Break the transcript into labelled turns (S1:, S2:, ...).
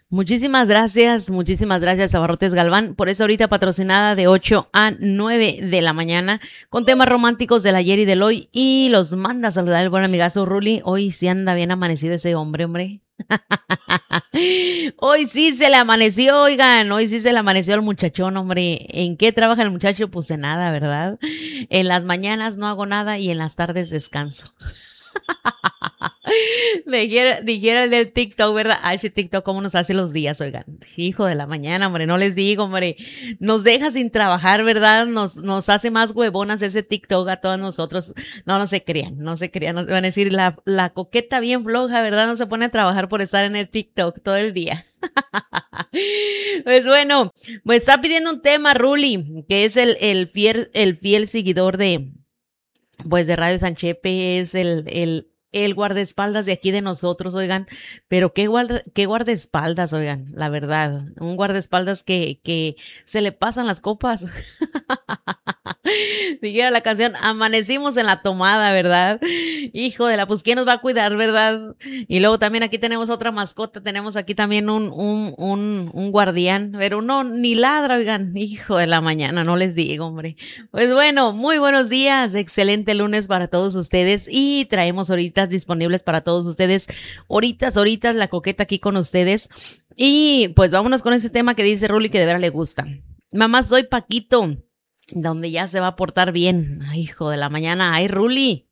S1: Muchísimas gracias Abarrotes Galván por esa ahorita patrocinada de 8 a 9 de la mañana con temas románticos del ayer y del hoy y los manda a saludar el buen amigazo Ruli. Hoy sí anda bien amanecido ese hombre. Hoy sí se le amaneció, oigan, hoy sí se le amaneció al muchachón, hombre. ¿En qué trabaja el muchacho? Pues en nada, ¿verdad? En las mañanas no hago nada y en las tardes descanso. Dijera el del TikTok, ¿verdad? Ah, ese TikTok, ¿cómo nos hace los días, oigan? Hijo de la mañana, hombre, no les digo, hombre. Nos deja sin trabajar, ¿verdad? Nos hace más huevonas ese TikTok a todos nosotros. No, no se crean, no se crean. Nos van a decir, la coqueta bien floja, ¿verdad? No se pone a trabajar por estar en el TikTok todo el día. Pues bueno, pues está pidiendo un tema, Ruli, que es el fiel seguidor pues de Radio Sanchepe, es el guardaespaldas de aquí de nosotros, oigan, pero qué guardaespaldas, oigan, la verdad, un guardaespaldas que se le pasan las copas. Dijera la canción, amanecimos en la tomada, ¿verdad? Hijo de la, pues ¿quién nos va a cuidar, verdad? Y luego también aquí tenemos otra mascota, tenemos aquí también un guardián, pero no, ni ladra, oigan, hijo de la mañana, no les digo, hombre. Pues bueno, muy buenos días, excelente lunes para todos ustedes y traemos horitas disponibles para todos ustedes, horitas, la coqueta aquí con ustedes. Y pues vámonos con ese tema que dice Ruli que de veras le gusta. Mamá, soy Paquito, donde ya se va a portar bien. Ay, hijo de la mañana. Ay, Ruli.